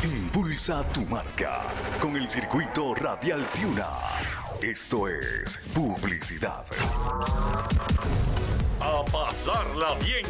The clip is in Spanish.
Impulsa tu marca con el circuito Radial Tiuna. Esto es publicidad. A pasarla bien